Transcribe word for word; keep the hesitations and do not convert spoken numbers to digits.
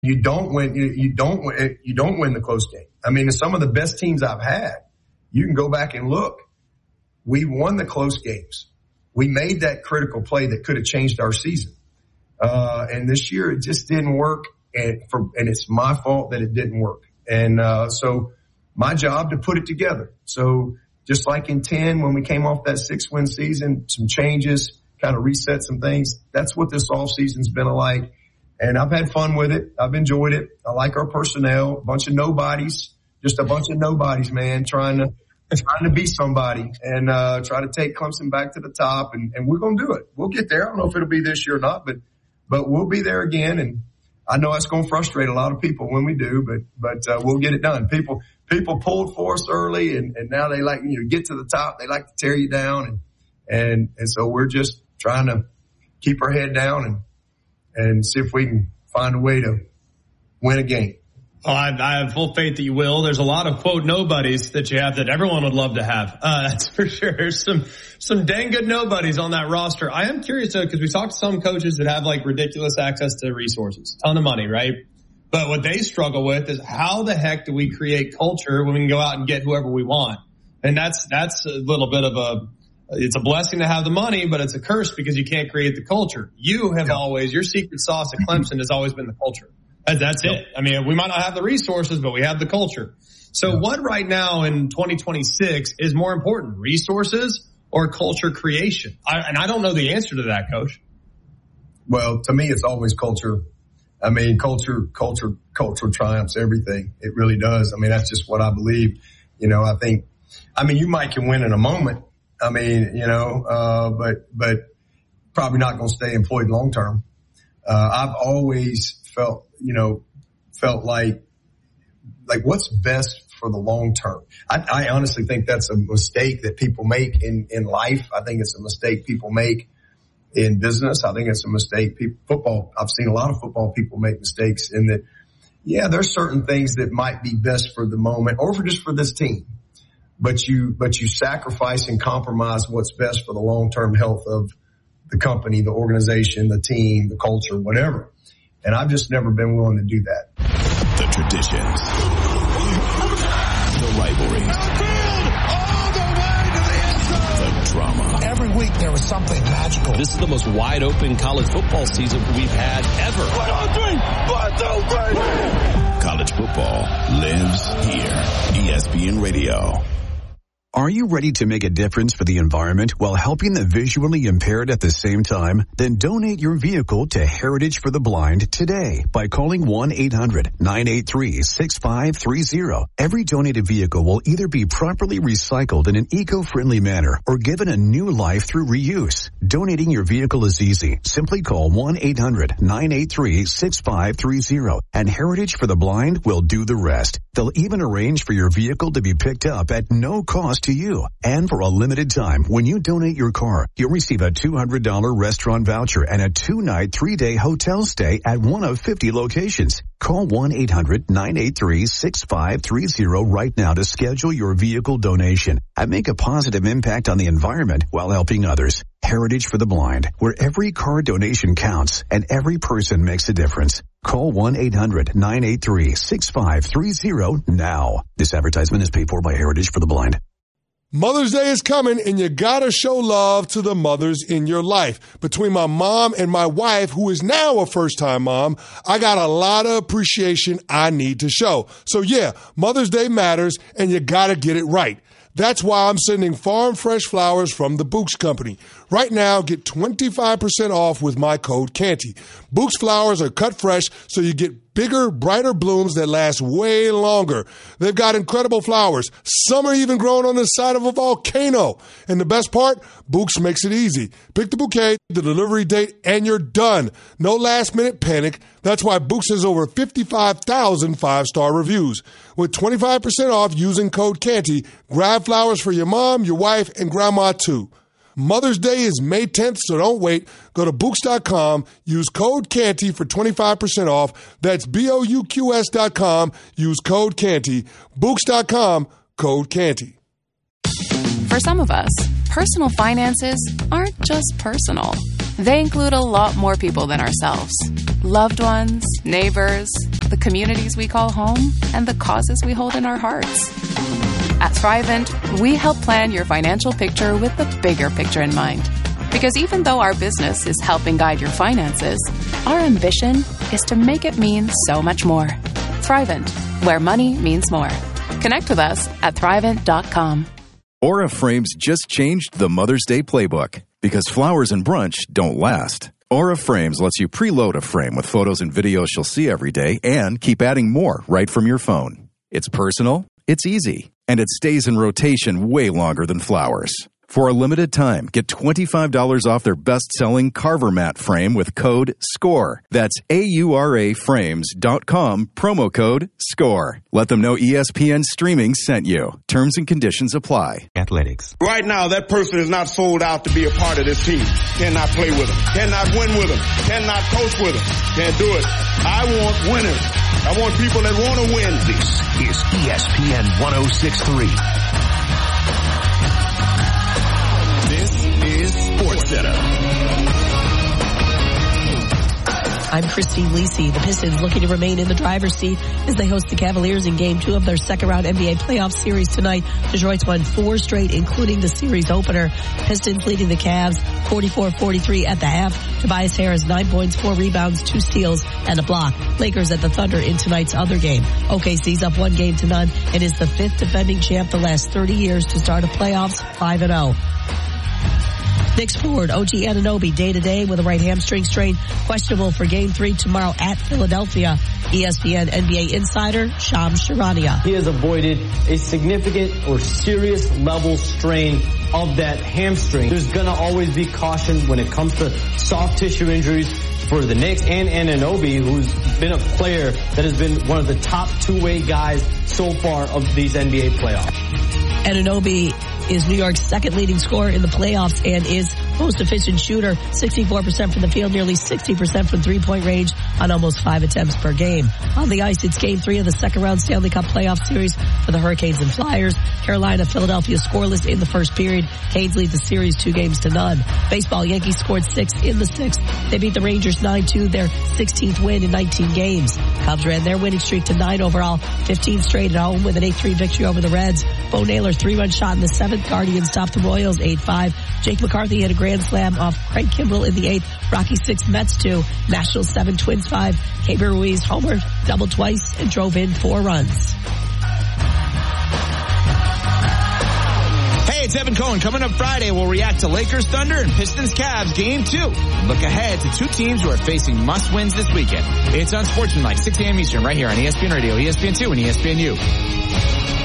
You don't win. You, you don't win. You don't win the close game. I mean, some of the best teams I've had, you can go back and look. We won the close games. We made that critical play that could have changed our season. Uh, and this year it just didn't work. And for, and it's my fault that it didn't work. And, uh, so my job to put it together. So just like in ten, when we came off that six win season, some changes, kind of reset some things. That's what this off season's been like. And I've had fun with it. I've enjoyed it. I like our personnel, a bunch of nobodies, just a bunch of nobodies, man, trying to, trying to be somebody and, uh, try to take Clemson back to the top. And, and we're going to do it. We'll get there. I don't know if it'll be this year or not, but, but we'll be there again. And I know it's going to frustrate a lot of people when we do, but, but, uh, we'll get it done. People, people pulled for us early and, and now they like, you know, get to the top. They like to tear you down. And, and, and so we're just trying to keep our head down and, and see if we can find a way to win a game. Oh, I, I have full faith that you will. There's a lot of, quote, nobodies that you have that everyone would love to have. Uh, that's for sure. There's some, some dang good nobodies on that roster. I am curious, though, because we talked to some coaches that have, like, ridiculous access to resources, ton of money, right? But what they struggle with is how the heck do we create culture when we can go out and get whoever we want? And that's, that's a little bit of a, it's a blessing to have the money, but it's a curse because you can't create the culture. You have always, your secret sauce at Clemson has always been the culture. That's it. I mean, we might not have the resources, but we have the culture. So what right now in twenty twenty-six is more important, resources or culture creation? I, and I don't know the answer to that, Coach. Well, to me, it's always culture. I mean, culture, culture, culture triumphs everything. It really does. I mean, that's just what I believe. You know, I think, I mean, you might can win in a moment. I mean, you know, uh, but, but probably not going to stay employed long term. Uh, I've always felt, you know, felt like, like what's best for the long term. I, I honestly think that's a mistake that people make in, in life. I think it's a mistake people make in business. I think it's a mistake people, football. I've seen a lot of football people make mistakes in that. Yeah, there's certain things that might be best for the moment or for just for this team. But you, but you sacrifice and compromise what's best for the long-term health of the company, the organization, the team, the culture, whatever. And I've just never been willing to do that. The traditions, the rivalries, the drama. Every week there was something magical. This is the most wide open college football season we've had ever. One, two, three, one, two, three. College football lives here. E S P N Radio. Are you ready to make a difference for the environment while helping the visually impaired at the same time? Then donate your vehicle to Heritage for the Blind today by calling one eight hundred nine eight three six five three zero. Every donated vehicle will either be properly recycled in an eco-friendly manner or given a new life through reuse. Donating your vehicle is easy. Simply call one eight hundred nine eight three six five three zero and Heritage for the Blind will do the rest. They'll even arrange for your vehicle to be picked up at no cost to you. And for a limited time, when you donate your car, you'll receive a two hundred dollars restaurant voucher and a two-night, three-day hotel stay at one of fifty locations. Call one eight hundred nine eight three six five three zero right now to schedule your vehicle donation and make a positive impact on the environment while helping others. Heritage for the Blind, where every car donation counts and every person makes a difference. Call one eight hundred nine eight three six five three zero now. This advertisement is paid for by Heritage for the Blind. Mother's Day is coming, and you gotta show love to the mothers in your life. Between my mom and my wife, who is now a first-time mom, I got a lot of appreciation I need to show. So yeah, Mother's Day matters, and you gotta get it right. That's why I'm sending farm fresh flowers from the Books Company. Right now, get twenty-five percent off with my code Canty. Books flowers are cut fresh, so you get bigger, brighter blooms that last way longer. They've got incredible flowers. Some are even growing on the side of a volcano. And the best part, Books makes it easy. Pick the bouquet, the delivery date, and you're done. No last-minute panic. That's why Books has over fifty-five thousand five-star reviews. With twenty-five percent off using code Canty, grab flowers for your mom, your wife, and grandma too. Mother's Day is May tenth, so don't wait. Go to Books dot com, use code Canty for twenty-five percent off. That's B O U Q S dot com, use code Canty. Books dot com, code Canty. For some of us, personal finances aren't just personal. They include a lot more people than ourselves. Loved ones, neighbors, the communities we call home, and the causes we hold in our hearts. At Thrivent, we help plan your financial picture with the bigger picture in mind. Because even though our business is helping guide your finances, our ambition is to make it mean so much more. Thrivent, where money means more. Connect with us at thrivent dot com. Aura Frames just changed the Mother's Day playbook because flowers and brunch don't last. Aura Frames lets you preload a frame with photos and videos she'll see every day and keep adding more right from your phone. It's personal, it's easy, and it stays in rotation way longer than flowers. For a limited time, get twenty-five dollars off their best-selling Carver Mat frame with code SCORE. That's A U R A frames dot com, promo code SCORE. Let them know E S P N Streaming sent you. Terms and conditions apply. Athletics. Right now, that person is not sold out to be a part of this team. Cannot play with them. Cannot win with them. Cannot coach with them. Can't do it. I want winners. I want people that want to win. This is E S P N one oh six point three. This is SportsCenter. I'm Christine Lisi. The Pistons looking to remain in the driver's seat as they host the Cavaliers in Game two of their second-round N B A playoff series tonight. Detroit's won four straight, including the series opener. Pistons leading the Cavs forty-four forty-three at the half. Tobias Harris, nine points, four rebounds, two steals, and a block. Lakers at the Thunder in tonight's other game. O K C's up one game to none and is the fifth defending champ the last thirty years to start a playoffs five and oh. Knicks forward O G Anunoby day-to-day with a right hamstring strain, questionable for Game three tomorrow at Philadelphia. E S P N N B A insider Shams Charania. He has avoided a significant or serious level strain of that hamstring. There's going to always be caution when it comes to soft tissue injuries for the Knicks and Anunoby, who's been a player that has been one of the top two-way guys so far of these N B A playoffs. Anunoby is New York's second leading scorer in the playoffs and is most efficient shooter, sixty-four percent from the field, nearly sixty percent from three-point range on almost five attempts per game. On the ice, it's Game three of the second-round Stanley Cup playoff series for the Hurricanes and Flyers. Carolina, Philadelphia scoreless in the first period. Canes lead the series two games to none. Baseball, Yankees scored six in the sixth. They beat the Rangers nine two, their sixteenth win in nineteen games. Cubs ran their winning streak to nine overall, fifteen straight at home with an eight three victory over the Reds. Bo Naylor, three-run shot in the seventh. Guardians topped the Royals eight five. Jake McCarthy hit a grand slam off Craig Kimbrell in the eighth. Rocky six, Mets two. Nationals seven, Twins five. Keibert Ruiz homered, doubled twice, and drove in four runs. Hey, it's Evan Cohen. Coming up Friday, we'll react to Lakers Thunder and Pistons Cavs Game two. Look ahead to two teams who are facing must-wins this weekend. It's Unsportsmanlike, six a.m. Eastern, right here on E S P N Radio, E S P N two, and E S P N U.